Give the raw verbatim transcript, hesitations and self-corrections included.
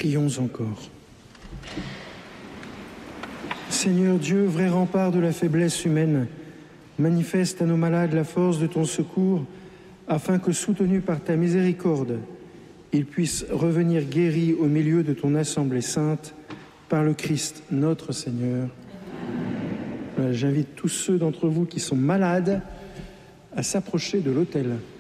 Prions encore. Seigneur Dieu, vrai rempart de la faiblesse humaine, manifeste à nos malades la force de ton secours, afin que, soutenus par ta miséricorde, ils puissent revenir guéris au milieu de ton assemblée sainte, par le Christ notre Seigneur. Voilà, j'invite tous ceux d'entre vous qui sont malades à s'approcher de l'autel.